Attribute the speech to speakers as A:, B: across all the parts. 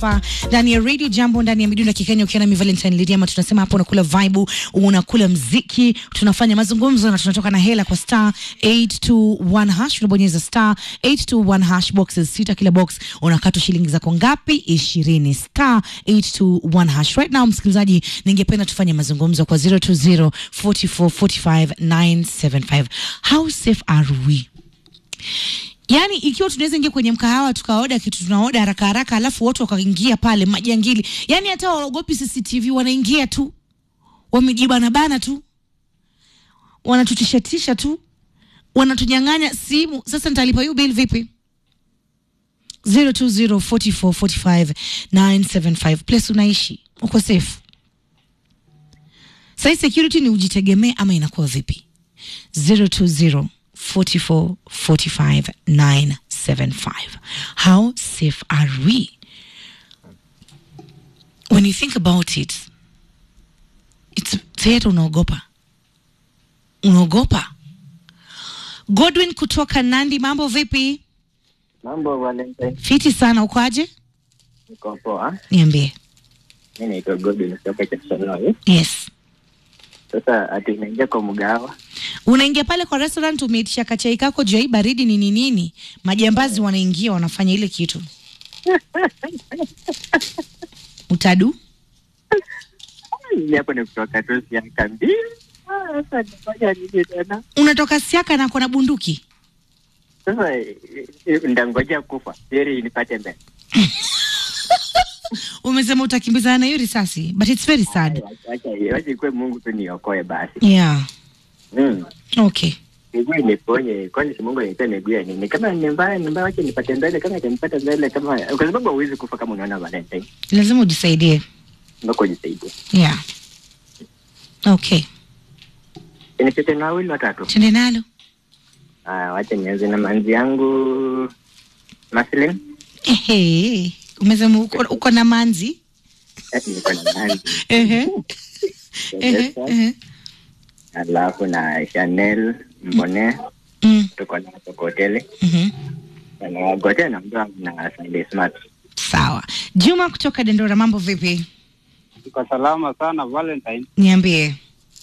A: ndani ya Radio Jambo, ndani ya Midunda Kikenya, ukiona mi Valentine Lydia, ama tunasema hapo unakula vibe, unakula mziki, tunafanya mazungumzo na tunatoka na hela kwa star 821 hash. Unabonyeza star 821 hash, boxes 6, kila box unakata shilingi zako ngapi? 20. Star 821 hash. Right now msikilizaji, ningependa tufanye mazungumzo kwa 020 44 45 975. How safe are we? Yani ikiwa tunaweza ingia kwenye mkahawa tukaoda kitu, tunaoda haraka haraka, alafu watu wakaingia pale majangili, yani hata waogopi CCTV, wanaingia tu, wamejibana bana tu, wanatutishatisha tu, wanatunyang'anya simu. Sasa nitalipa hiyo bill vipi? 020 44 45 975. Place unaishi uko safe? Sasa security ni ujitegemee ama inakuwa vipi? 020 44 45 975. How safe are we? When you think about it, it's theater. Unaogopa. Godwin kutoka Nandi, mambo vipi?
B: Mambo Valentine.
A: Fiti sana, uko aje?
B: Niko poa.
A: Niambie.
B: Mimi naitwa Godwin kutoka Chapsaloi.
A: Yes.
B: Sasa ati naingia kwa mgahawa.
A: Unaingia pale kwa restaurant, umeitisha kachai kako juu baridi nini, majambazi wanaingia wanafanya ile kitu. Utadu?
B: Mimi hapo ni kutoka tu Siaka mbili. Sasa nifanya nini tena?
A: Unatoka Siaka na kuna bunduki?
B: Sasa ndangoja kufa ili nipate mbele.
A: Umesema utakimbizana na hiyo risasi, but it's very sad.
B: Wacha kwa Mungu tu niokoe basi.
A: Yeah. Okay.
B: Miguu niponye, kwani si Mungu anipea miguu ya nini? Kama ni mbaya wacha nipate mbele, kama nipate mbele, kama kwa sababu huwezi kufa kama unaona Valentine.
A: Lazima ujisaidie.
B: Mbona ujisaidie?
A: Yeah. Okay.
B: Nipite na wili watatu.
A: Twende nalo.
B: Wacha nianze na manzi yangu Maslin.
A: Umesema uko na manzi?
B: Niko na manzi. Alafu na Chanel Mbone. Tuko na hoteli. Na gote na mdoa na Sunday Smart.
A: Sawa. Juma kutoka Dendora, mambo vipi?
C: Niko salama sana Valentine.
A: Niambie.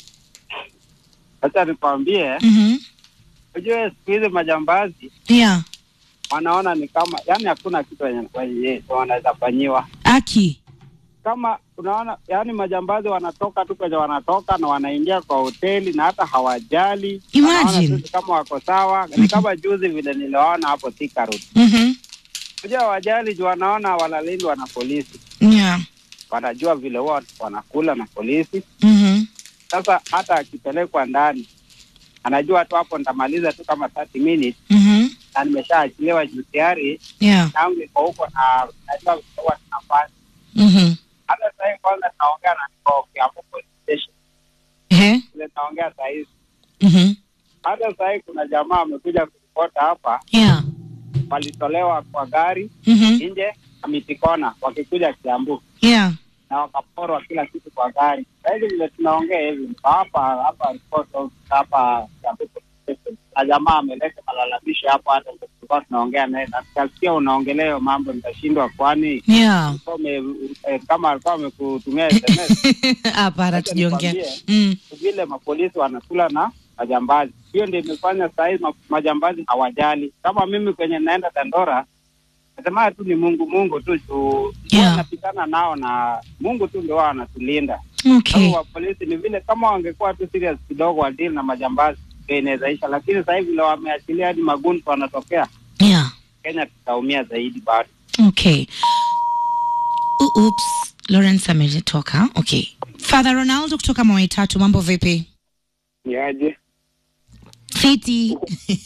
C: Acha nikwambie. Unajua siku hizi majambazi.
A: Yeah.
C: Wanaona ni kama yani hakuna kitu yenye wanaweza fanyiwa.
A: Aki.
C: Kama unaona yani majambazi wanatoka tu kwenye wanatoka na wanaingia kwa hoteli na hata hawajali.
A: Imagine.
C: Kama wako sawa. Ni kama juzi vile niliona hapo Thika Road. Unajua hawajali juu wanaona wanalindwa na polisi.
A: Yeah.
C: Wanajua vile wao wanakula na polisi. Sasa hata akipelekwa ndani anajua tu hapo nitamaliza tu kama 30 minutes. Na nimeshaachiliwa juu tayari.
A: Yeah.
C: Tangu iko huko na najua kwa nafasi. Hata sasa kwanza naongea na niko hapo police station. Ile naongea sasa hivi. Hata sasa kuna jamaa amekuja kuripota hapa.
A: Yeah.
C: Walitolewa kwa gari nje Mitikona wakikuja Kiambu.
A: Yeah.
C: Na wakaporwa kila kitu kwa gari. Sasa vile tunaongea hivi hapa report hapa Kiambu. Na jamaa ameleta malalamishi hapo, hata tulikuwa tunaongea naye na tukasikia unaongelea mambo nitashindwa kwani.
A: Yeah.
C: Kama alikuwa amekutumia SMS.
A: Hapa tujiongea.
C: Vile mapolisi wanakula na majambazi. Hiyo ndio imefanya sasa majambazi hawajali. Kama mimi kwenye naenda Dandora, nasema tu ni Mungu tu tunapigana nao na Mungu tu ndio anatulinda.
A: Okay.
C: Kama polisi ni vile kama wangekuwa tu serious kidogo wa deal na majambazi inawezaisha, lakini sasa hivi leo wameachilia hadi magunzi wanatokea.
A: Yeah.
C: Kenya tutaumia zaidi bado.
A: Okay. Oops. Lawrence ametoka. Okay. Father Ronaldo kutoka Mwaitatu, mambo vipi?
D: Niaje?
A: Fiti.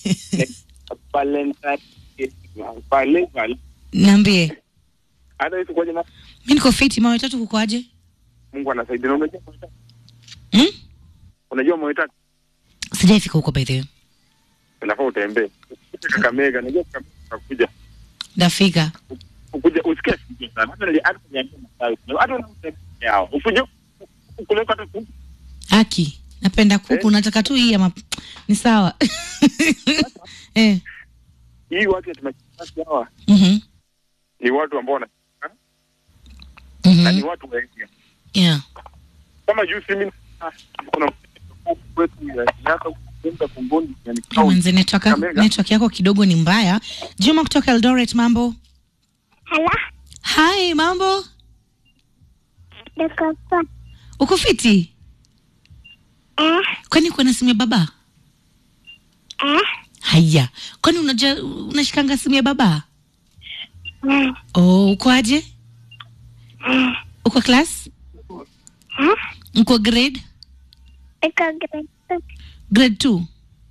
D: Pale.
A: Niambie.
D: Hata hizo kwa jina.
A: Mimi niko fiti. Mwaitatu kuko aje?
D: Mungu anasaidia. Unajua Mwaitatu? Unajua Mwaitatu?
A: Sijaifika huko by the way.
D: Unafaa utembee. Kakamega, najua kuja.
A: Dafika.
D: Ukuja usikie sana. Hata niambia mtawi. Hata unataka yao. Ufuje kuleka tu.
A: Haki. Napenda kuku, nataka tu hii ama ni sawa.
D: Hii watu tumechukua hawa. Ni watu ambao na ni watu wengi.
A: Yeah.
D: Kama juzi mimi kuna kwetu yako kwenda Kongoni yani
A: Mwanzo network yako kidogo ni mbaya. Juma kutoka Eldoret, mambo?
E: Hello.
A: Hi, mambo?
E: Dekapa.
A: Uko fiti? Kwani uko na simu ya baba? Haya. Kwani unashikanga simu ya baba? Oh, uko aje? Uko class? Uko grade? Grade 2.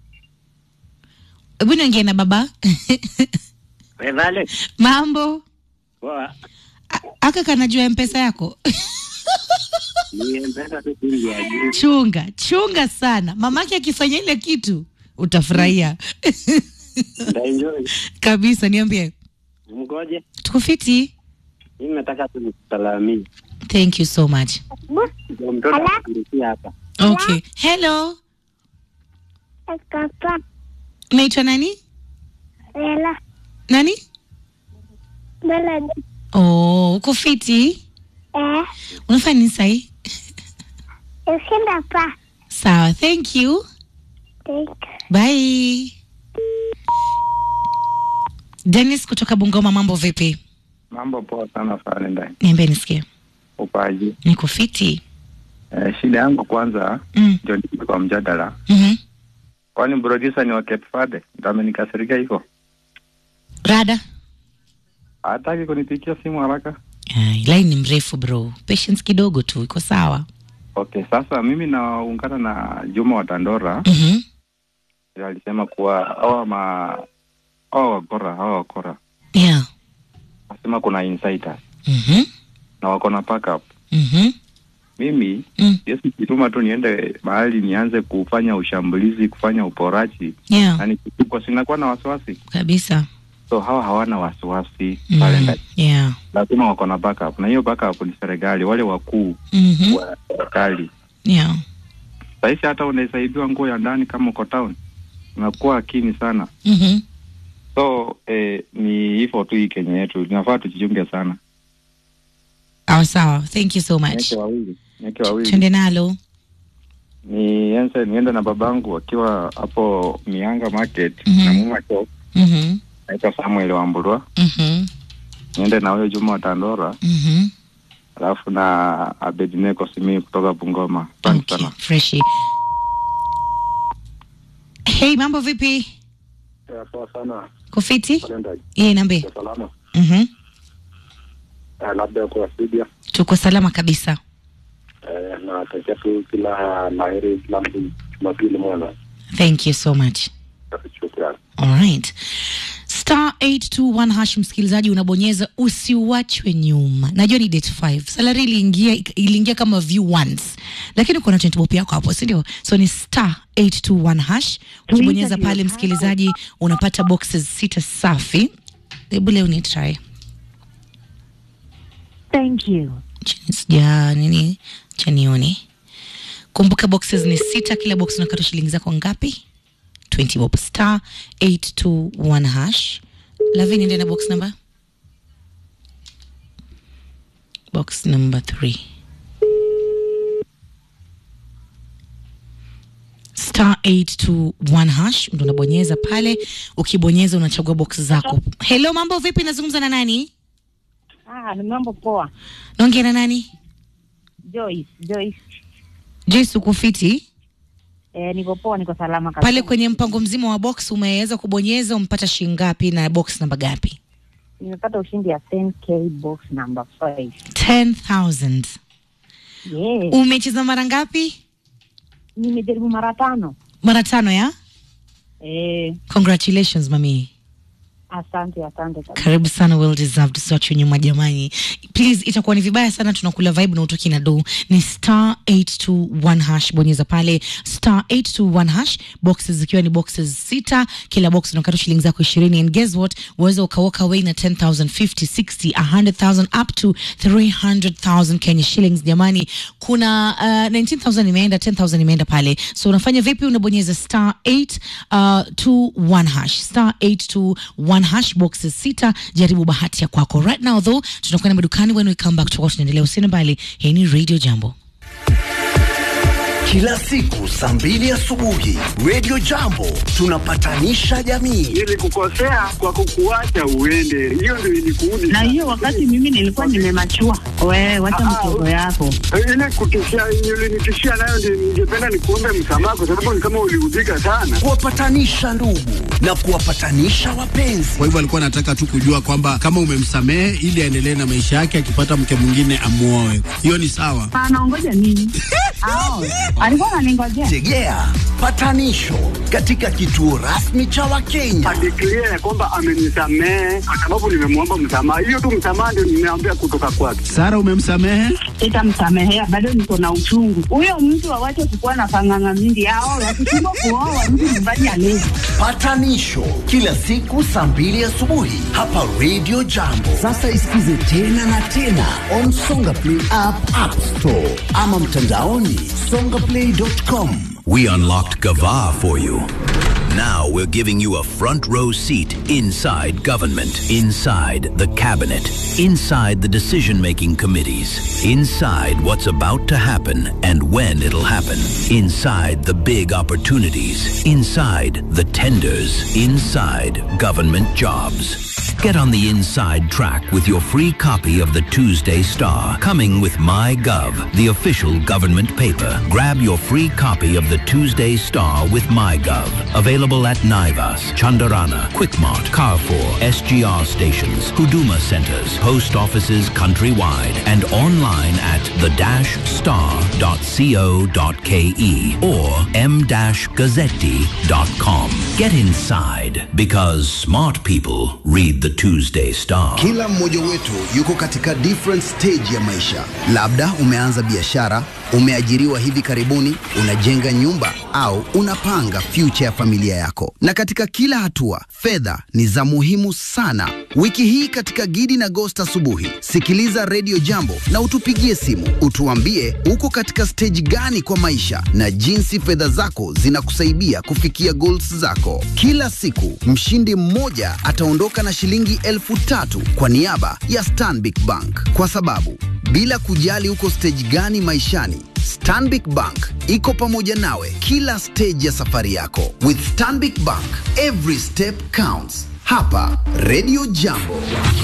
A: Hebu niongee na baba.
B: Vale.
A: Mambo?
B: Poa.
A: Aka kanajua M-Pesa yako?
B: Ni M-Pesa tu kingi.
A: Chunga sana. Mamake akifanya ile kitu utafurahia.
B: Enjoy.
A: Kabisa, niambie.
B: Mgoje?
A: Tuko fiti?
B: Mimi nataka tu nikusalamie.
A: Thank you so much.
B: Mtoto anakurudia hapa.
A: Okay. Hello.
E: Dekapa.
A: Unaitwa nani?
E: Lela.
A: Nani?
E: Bela.
A: Oh, uko fiti? Unafanya nini sahi?
E: Usienda pa.
A: Sawa, thank you. Bye. Dennis kutoka Bungoma, mambo vipi?
F: Mambo poa sana Valentine.
A: Niambie nisikie.
F: Upaji.
A: Niko fiti.
F: Shida yangu kwanza ndio ni kwa mjadala. Kwani producer ni wa Cape Verde? Ndio amenikasirikia hivyo.
A: Rada?
F: Hataki kunipigia simu haraka.
A: Line ni mrefu bro. Patience kidogo tu, iko sawa.
F: Okay, sasa mimi naungana na Juma wa Dandora. Alisema kuwa hawa wakora.
A: Yeah.
F: Nasema kuna insiders. Na wako na backup. Mimi Yesu kituma tu niende mahali nianze kufanya ushambulizi, kufanya uporaji.
A: Yeah.
F: Na nikikuwa sinakuwa na wasiwasi.
A: Kabisa.
F: So hawana wasiwasi pale.
A: Yeah.
F: Lazima wako na backup. Na hiyo backup ni serikali, wale wakuu wa serikali.
A: Yeah.
F: Sasa hata unasaidiwa nguo ya ndani kama uko town. Unakuwa akini sana. So ni hivyo tu hii Kenya yetu. Tunafaa tujichunge sana.
A: Sawa. Thank you so much.
F: Neke wawili.
A: Twende nalo.
F: Niende na babangu akiwa hapo Mianga Market na mama shop. Naitwa Samuel Wambulwa. Niende na huyo Juma wa Dandora. Alafu na Abednego Simi kutoka Bungoma. Asante sana.
A: Freshi. Hey, mambo vipi?
F: Poa sana.
A: Kufiti? Niambie.
F: Salama.
G: Labda kwa studio.
A: Tuko salama kabisa.
G: Na takia tu kila laheri kila mtu Jumapili mwana.
A: Thank you so much.
G: Shukrani.
A: All right. Star 821 hash, msikilizaji, unabonyeza usiwachwe nyuma. Najua ni date 5. Salary iliingia kama view once. Lakini kuna 20 bob yako hapo, si ndio? So ni star 821 hash. Ukibonyeza pale, msikilizaji, unapata boxes 6 safi. Hebu leo ni try.
E: Thank you.
A: Nini? Chanioni. Kumbuka boxes ni 6, kila box unakata shilingi zako ngapi? 20 bob. Star 821 hash. Lavini ndio na box number? Box number 3. Star 821 hash. Ndio unabonyeza pale. Ukibonyeza unachagua box zako. Hello, mambo vipi? Nazungumza na nani?
H: Ni mambo poa.
A: Naongea na nani? Joyce, uko fiti?
H: Niko poa, niko salama kabisa.
A: Pale kwenye mpango mzima wa box umeweza kubonyeza, umpata shilingi ngapi na box namba gapi?
H: Nimepata ushindi ya 10k box number 5.
A: 10,000.
H: Yeah.
A: Umecheza mara ngapi?
H: Nimejaribu mara 5.
A: Mara 5 ya? Congratulations mami.
H: Asante.
A: Karibu sana, well deserved. Usiachwe nyuma jamani. Please, itakuwa ni vibaya sana tunakula vibe na utoki na do. Ni star 821 hash, bonyeza pale star 821 hash, boxes zikiwa ni boxes 6, kila box unakata shilingi zako 20, and guess what, uweza ukawalk away na 10,000, 50, 60, 100,000 up to 300,000 Kenya shillings jamani. Kuna 19,000 imeenda, 10,000 imeenda pale. So unafanya vipi? Unabonyeza star 821 hash, star 821 #, boxes 6, jaribu bahati ya kwako. Right now though, tunakwenda madukani. When we come back tutakuwa tunaendelea. Usini mbali. Hii ni Radio Jambo.
I: Kila siku saa 2 asubuhi Radio Jambo tunapatanisha jamii.
G: Nilikukosea kwa kukuacha uende, hiyo ndio ilikuudi.
H: Na hiyo wakati mimi nilikuwa nimemachua. Wewe wacha mtoto yako.
G: Ile kutishia ulinitishia nayo ndio ningependa nikuombe msamaha, kwa sababu ni kama uliudhika sana.
I: Kuwapatanisha ndugu na kuwapatanisha wapenzi.
J: Kwa hivyo alikuwa anataka tu kujua kwamba kama umemsamehe ili aendelee na maisha yake, akipata mke mwingine amuoe. Hiyo ni sawa.
H: Anaongoja nini? Alikuwa ananingojea.
I: Tegea patanisho katika kituo rasmi cha Wakenya.
G: Adeklia ya kwamba amenisamehe kwa sababu nimemwomba msamaha. Hiyo tu msamaha ndio nimeambia kutoka kwake.
J: Sara, umemsamehe?
H: Sitamsamehea, bado niko na uchungu. Huyo mtu awache kukuwa na panganga mingi yao, wakishindwa kuoa mtu nyumbani alezi.
I: Patanisho kila siku saa 2 asubuhi hapa Radio Jambo. Sasa isikize tena na tena on Songa Play app store ama mtandaoni songaplay.com.
K: We unlocked Gava for you. Now we're giving you a front row seat inside government, inside the cabinet, inside the decision-making committees, inside what's about to happen and when it'll happen, inside the big opportunities, inside the tenders, inside government jobs. Get on the inside track with your free copy of the Tuesday Star, coming with MyGov, the official government paper. Grab your free copy of the Tuesday Star with MyGov. Available at Naivas, Chandarana, Quickmart, Carrefour, SGR stations, Huduma centers, post offices countrywide, and online at the-star.co.ke or m-gazzetti.com. Get inside, because smart people read the Tuesday Star.
L: Kila mmoja wetu yuko katika different stage ya maisha. Labda umeanza biashara, umeajiriwa hivi karibuni, unajenga nyumba au unapanga future ya familia yako. Na katika kila hatua, fedha ni za muhimu sana. Wiki hii katika Gidi na Gosta asubuhi, sikiliza Radio Jambo na utupigie simu. Utuambie uko katika stage gani kwa maisha na jinsi fedha zako zinakusaidia kufikia goals zako. Kila siku, mshindi mmoja ataondoka na shilingi 3,000 kwa niaba ya Stanbic Bank. Kwa sababu, bila kujali uko stage gani maishani, Stanbic Bank iko pamoja nawe kila stage ya safari yako. With Stanbic Bank, every step counts. Hapa Radio Jambo.